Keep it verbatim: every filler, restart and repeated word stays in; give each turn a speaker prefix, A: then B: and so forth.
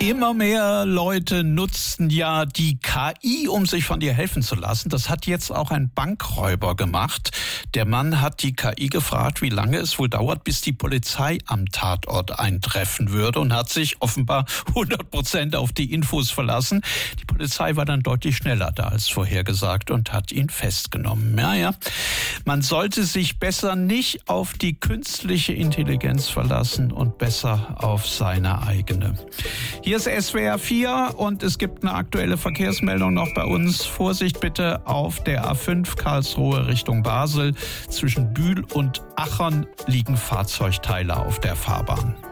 A: Immer mehr Leute nutzen ja die K I, um sich von dir helfen zu lassen. Das hat jetzt auch ein Bankräuber gemacht. Der Mann hat die K I gefragt, wie lange es wohl dauert, bis die Polizei am Tatort eintreffen würde und hat sich offenbar hundert Prozent auf die Infos verlassen. Die Polizei war dann deutlich schneller da als vorhergesagt und hat ihn festgenommen. Ja, ja. Man sollte sich besser nicht auf die künstliche Intelligenz verlassen und besser auf seine eigene. Hier ist S W R vier und es gibt eine aktuelle Verkehrsmeldung noch bei uns. Vorsicht bitte auf der A fünf Karlsruhe Richtung Basel. Zwischen Bühl und Achern liegen Fahrzeugteile auf der Fahrbahn.